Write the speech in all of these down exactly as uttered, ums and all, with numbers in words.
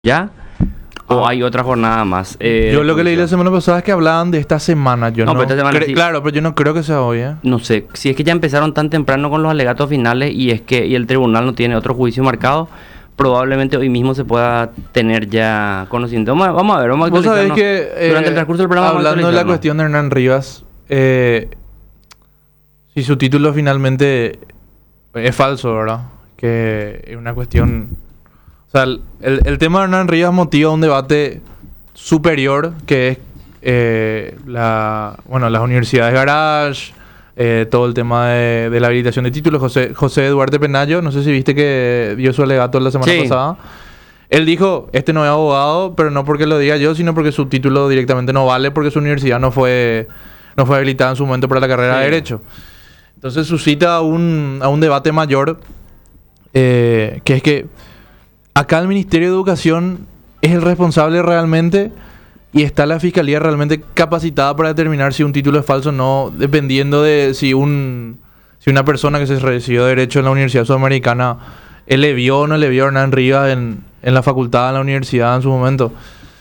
¿Ya? ¿O hay otra jornada más? Eh, Yo lo que leí la semana pasada es que hablaban de esta semana. Yo No, no, pero esta semana cre- sí. Claro, pero yo no creo que sea hoy, ¿eh? No sé, si es que ya empezaron tan temprano con los alegatos finales y es que y el tribunal no tiene otro juicio marcado, probablemente hoy mismo se pueda tener ya conocimiento. Vamos a, vamos a ver, vamos a Vos sabés actualizarnos. que... eh, Durante el transcurso del programa vamos a hablando de la actualizarnos. cuestión de Hernán Rivas, eh, si su título finalmente es falso, ¿verdad? Que es una cuestión... O sea, el, el- el tema de Hernán Rivas motiva un debate superior que es eh, la, bueno, las universidades garage, eh, todo el tema de, de la habilitación de títulos. José, José Duarte Penayo, no sé si viste que dio su alegato la semana Sí. pasada. Él dijo, este no es abogado, pero no porque lo diga yo, sino porque su título directamente no vale porque su universidad no fue, no fue habilitada en su momento para la carrera Sí. de Derecho. Entonces suscita un, a un debate mayor, eh, que es que acá el Ministerio de Educación es el responsable realmente y está la Fiscalía realmente capacitada para determinar si un título es falso o no, dependiendo de si un si una persona que se recibió Derecho en la Universidad Sudamericana, él le vio o no le vio a Hernán Rivas en, en la facultad, en la universidad en su momento.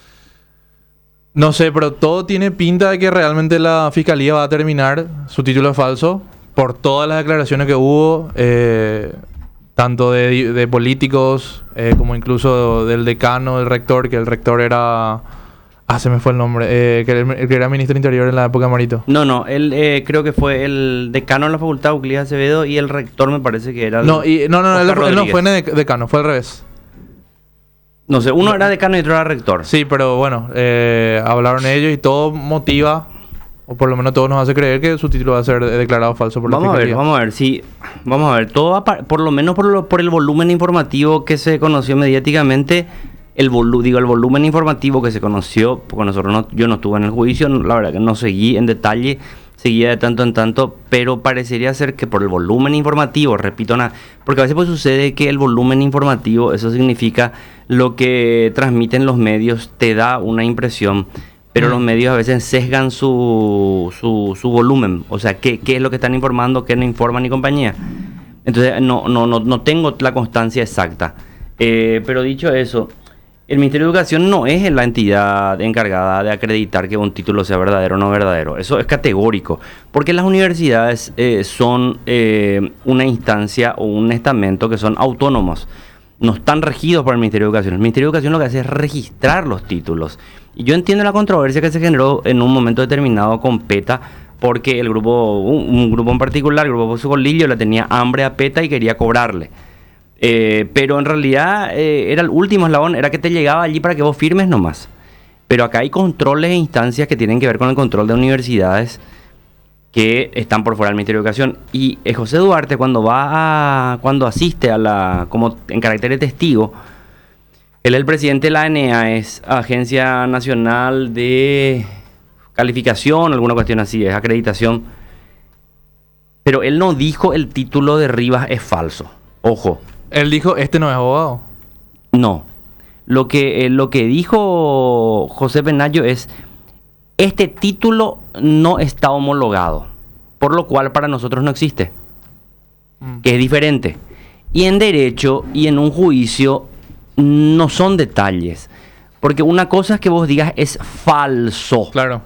No sé, pero todo tiene pinta de que realmente la Fiscalía va a determinar su título es falso por todas las declaraciones que hubo, eh, tanto de, de políticos eh, como incluso del decano, del rector, que el rector era... Ah, se me fue el nombre. Eh, que, el, el que era ministro del Interior en la época de Marito. No, no, él eh, creo que fue el decano de la facultad, Euclides Acevedo, y el rector me parece que era... el- No, y, no, no, no, él, Oscar él no Rodríguez. fue de- decano, fue al revés. No sé, uno era decano y otro era rector. Sí, pero bueno, eh, hablaron ellos y todo motiva, o por lo menos todo nos hace creer que su título va a ser declarado falso por la Vamos a ver, Fiscalía. vamos a ver, sí, vamos a ver, todo va pa- por lo menos por, lo- por el volumen informativo que se conoció mediáticamente, el volu digo, el volumen informativo que se conoció, porque nosotros no, yo no estuve en el juicio, no- la verdad que no seguí en detalle, seguía de tanto en tanto, pero parecería ser que por el volumen informativo, repito, na- porque a veces pues sucede que el volumen informativo, eso significa lo que transmiten los medios, te da una impresión, pero Mm. los medios a veces sesgan su, su, su volumen, o sea, qué, qué es lo que están informando, qué no informan y compañía. Entonces, no, no, no, no tengo la constancia exacta. Eh, pero dicho eso, el Ministerio de Educación no es la entidad encargada de acreditar que un título sea verdadero o no verdadero. Eso es categórico, porque las universidades eh, son eh, una instancia o un estamento que son autónomos. No están regidos por el Ministerio de Educación. El Ministerio de Educación lo que hace es registrar los títulos. Y yo entiendo la controversia que se generó en un momento determinado con PETA, porque el grupo, un, un grupo en particular, el grupo Socolillo, le tenía hambre a PETA y quería cobrarle. Eh, pero en realidad eh, era el último eslabón, era que te llegaba allí para que vos firmes nomás. Pero acá hay controles e instancias que tienen que ver con el control de universidades que están por fuera del Ministerio de Educación. Y eh, José Duarte, cuando va a, cuando asiste a la, como en carácter de testigo, él es el presidente de la A N E A, es Agencia Nacional de Calificación, alguna cuestión así, es acreditación. Pero él no dijo el título de Rivas es falso. Ojo. Él dijo, este no es abogado. No. Lo que, eh, lo que dijo José Penayo es, este título no está homologado, por lo cual para nosotros no existe, Mm. que es diferente. Y en derecho y en un juicio no son detalles, porque una cosa es que vos digas es falso. Claro.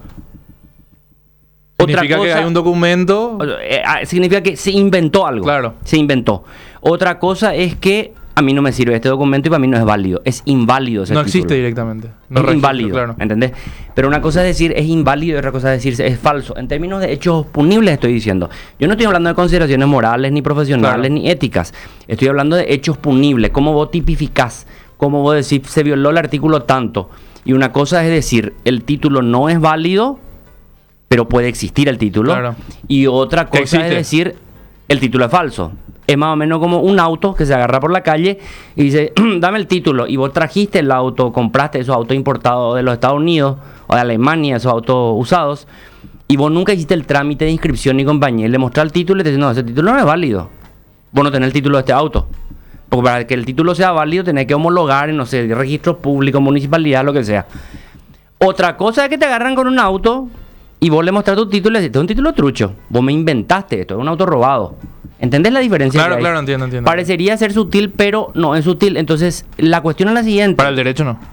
Otra Significa que cosa- hay un documento... Eh, ah, significa que se inventó algo. Claro. Se inventó. Otra cosa es que a mí no me sirve este documento y para mí no es válido. Es inválido ese No título. existe directamente. No Es registra, inválido, claro. ¿entendés? Pero una cosa es decir es inválido y otra cosa es decir es falso. En términos de hechos punibles estoy diciendo. Yo no estoy hablando de consideraciones morales, ni profesionales, Claro. ni éticas. Estoy hablando de hechos punibles. ¿Cómo vos tipificás? ¿Cómo vos decís se violó el artículo tanto? Y una cosa es decir el título no es válido, pero puede existir el título. Claro. Y otra Que cosa es existe. decir el título es falso. Es más o menos como un auto que se agarra por la calle y dice, dame el título. Y vos trajiste el auto, compraste esos autos importados de los Estados Unidos o de Alemania, esos autos usados. Y vos nunca hiciste el trámite de inscripción ni compañía. Y le mostrás el título y te dice, no, ese título no es válido. Vos no tenés el título de este auto. Porque para que el título sea válido tenés que homologar en, no sé, registro público, municipalidad, lo que sea. Otra cosa es que te agarran con un auto y vos le mostrás tu título y le decís, este es un título trucho. Vos me inventaste esto, es un auto robado. ¿Entendés la diferencia? Claro, que hay? claro, entiendo, entiendo. Parecería ser sutil, pero no es sutil. Entonces, la cuestión es la siguiente. Para el derecho no.